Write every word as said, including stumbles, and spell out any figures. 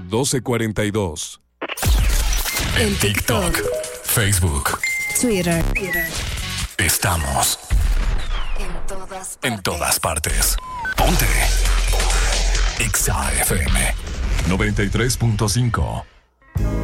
doce cuarenta y dos. En TikTok, Facebook, Twitter. Estamos En todas partes. en todas partes. Ponte Exa F M noventa y tres punto cinco.